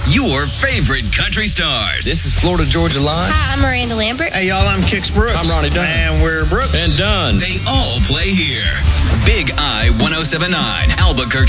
your favorite country stars. This is Florida Georgia Line. Hi, I'm Miranda Lambert. Hey, y'all, I'm Kix Brooks. I'm Ronnie Dunn. And we're Brooks. And Dunn. They all play here. Big I 107.9, Albuquerque.